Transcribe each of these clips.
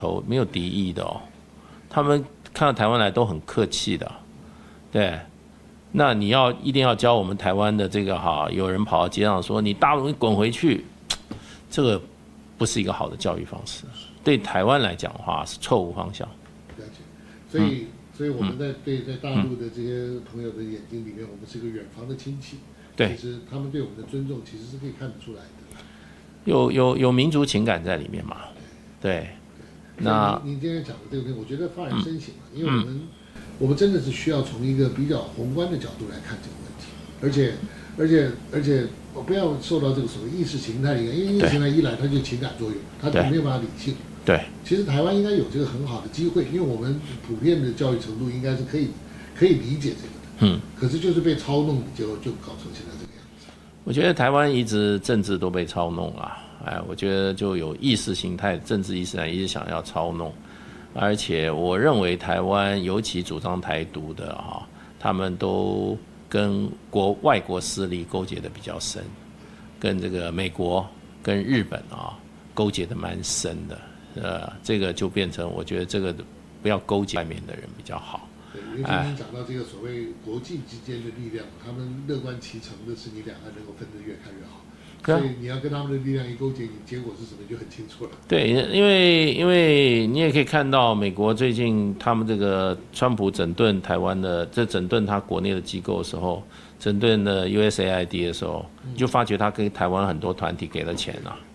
头没有敌意的哦，他们看到台湾来都很客气的，对。那你一定要教我们台湾的这个有人跑到街上说你大陆你滚回去，这个不是一个好的教育方式，对台湾来讲的话是错误方向。 了解，所以我们在大陆的这些朋友的眼睛里面，我们是一个远房的亲戚。 对， 其实他们对我们的尊重其实是可以看得出来的。 有民族情感在里面嘛？对。那您今天讲的这个东西，我觉得发人深省，因为我们真的是需要从一个比较宏观的角度来看这个问题，而且不要受到这个所谓意识形态的影响，因为意识形态一来它就情感作用，它就没有办法理性。 对， 其实台湾应该有这个很好的机会，因为我们普遍的教育程度应该是可以理解这个的。可是就是被操弄，就搞成现在这个样子。 我觉得台湾一直政治都被操弄了，我觉得就有意识形态、政治意识形态一直想要操弄。而且我认为台湾尤其主张台独的他们都跟外国势力勾结的比较深，跟这个美国跟日本勾结的蛮深的，这个就变成我觉得这个不要勾结外面的人比较好。 对，尤其您讲到这个所谓国际之间的力量，他们乐观其成的是你两岸能够分得越开越好。所以你要跟他们的力量一勾结，你结果是什么就很清楚了。 对，因为你也可以看到美国最近他们这个川普整顿台湾的，整顿他国内的机构的时候，整顿的 USAID 的时候，你就发觉他给台湾很多团体给了钱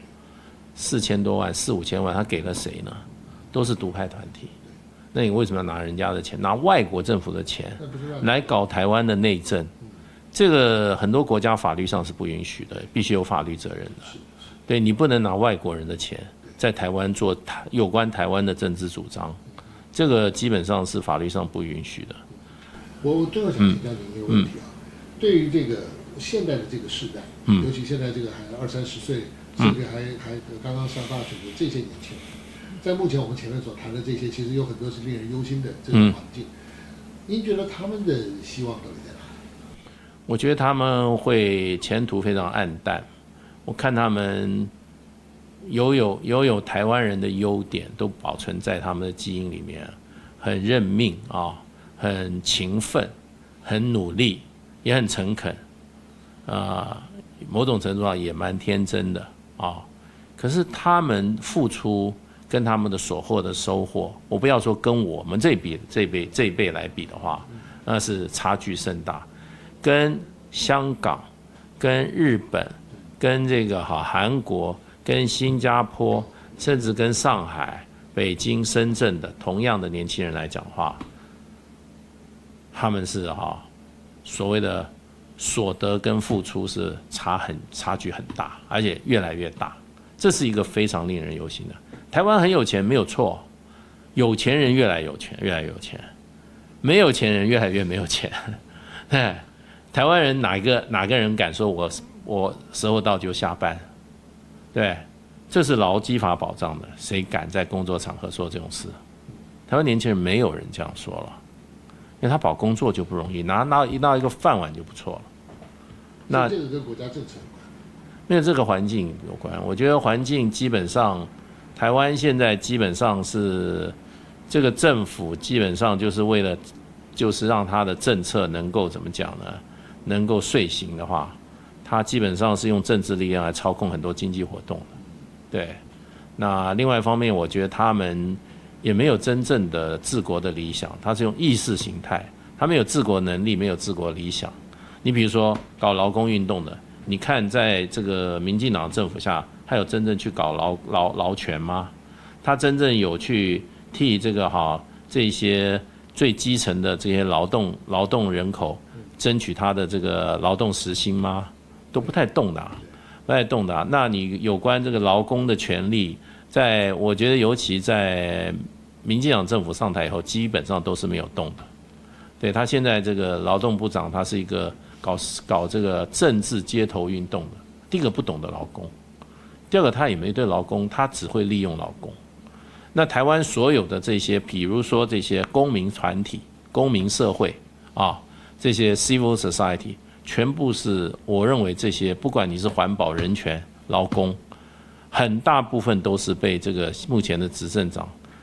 4000多万、4、5千万，他给了谁呢？都是独派团体。那你为什么要拿人家的钱，拿外国政府的钱来搞台湾的内政？这个很多国家法律上是不允许的，必须有法律责任的。对，你不能拿外国人的钱在台湾做有关台湾的政治主张，这个基本上是法律上不允许的。 我最后想请教您一个问题对于这个现在的这个世代，尤其现在这个还20-30岁，甚至还刚刚上大学的这些年轻人，在目前我们前面所谈的这些，其实有很多是令人忧心的这种环境。您觉得他们的希望到底在哪里？ 我觉得他们会前途非常暗淡。我看他们有台湾人的优点都保存在他们的基因里面，很认命很勤奋，很努力，也很诚恳，某种程度上也蛮天真的可是他们付出跟他们的所获的收获，我不要说跟我们这一辈来比的话，那是差距甚大。跟香港、跟日本、跟这个韩国、跟新加坡，甚至跟上海、北京、深圳的同样的年轻人来讲的话，他们是所谓的所得跟付出是差距很大，而且越来越大，这是一个非常令人忧心的。台湾很有钱没有错，有钱人越来越有钱，没有钱人越来越没有钱。台湾人哪个人敢说我时候到就下班？对，这是劳基法保障的，谁敢在工作场合说这种事？台湾年轻人没有人这样说了，因为他保工作就不容易，拿一个饭碗就不错了。 那这个跟国家政策有关？ 没有，这个环境有关。我觉得环境基本上，台湾现在基本上是这个政府基本上就是为了，就是让他的政策能够怎么讲呢？能够遂行的话，他基本上是用政治力量来操控很多经济活动的。对，那另外一方面，我觉得他们也没有真正的治国的理想，他是用意识形态，他没有治国能力，没有治国理想。你比如说搞劳工运动的，你看在这个民进党政府下，他有真正去搞劳权吗？他真正有去替这个这些最基层的这些劳动人口争取他的这个劳动时薪吗？都不太动的，那你有关这个劳工的权利，我觉得尤其在民进党政府上台以后，基本上都是没有动的。对，他现在这个劳动部长，他是一个搞这个政治街头运动的。第一个不懂得劳工，第二个他也没对劳工，他只会利用劳工。那台湾所有的这些，比如说这些公民团体、公民社会这些 civil society， 全部是我认为这些，不管你是环保、人权、劳工，很大部分都是被这个目前的执政党